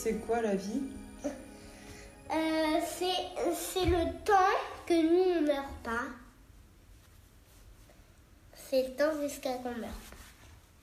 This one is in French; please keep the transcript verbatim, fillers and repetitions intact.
c'est quoi la vie? euh, C'est le temps que nous, on ne meurt pas. C'est le temps jusqu'à qu'on meurt.